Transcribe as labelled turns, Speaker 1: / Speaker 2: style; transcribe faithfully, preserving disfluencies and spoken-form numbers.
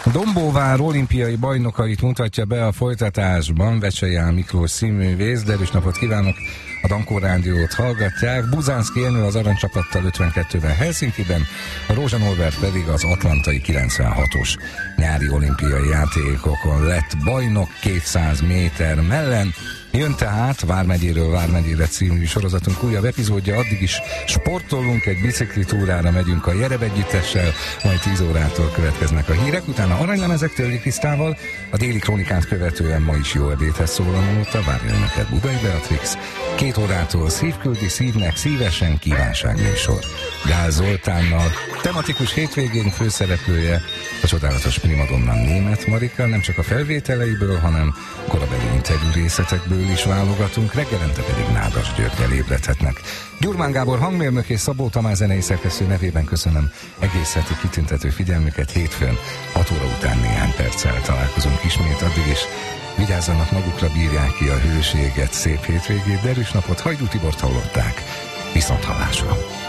Speaker 1: Dombóvár olimpiai bajnokait mutatja be a folytatásban Vecseján Miklós színművész. Derűs napot kívánok! A Dankó Rádiót hallgatják. Buzánszky Jenő az aranycsapattal ötvenkettőben Helsinkiben, a Rózsa Norbert pedig az atlantai kilencvenhatos nyári olimpiai játékokon lett bajnok kétszáz méter mellen. Jön tehát Vármegyéről Vármegyére című sorozatunk újabb epizódja, addig is sportolunk, egy biciklitúrára megyünk a Jereb együttessel, majd tíz órától következnek a hírek, utána aranylemezek Törli Krisztával, a déli krónikát követően ma is jó ebédhez szól a nóta, várja önöket Budai Beatrix, két órától Szívküldi Szívnek szívesen kívánságműsor Gál Zoltánnal, tematikus hétvégén főszereplője a csodálatos primadonna Németh Marika, nem csak a felvételeiből, hanem korabeli interjú részletekből is válogatunk, reggelente pedig Nádas Györgyel ébredhetnek. Gyurmán Gábor hangmérnök és Szabó Tamás zenei szerkesztő nevében köszönöm egész heti kitüntető figyelmüket. Hétfőn hat óra után néhány perccel találkozunk ismét, addig is vigyázzanak magukra, bírják ki a hőséget, szép hétvégét, derűs napot, Hajdú Tibort hallották, viszont hallásra!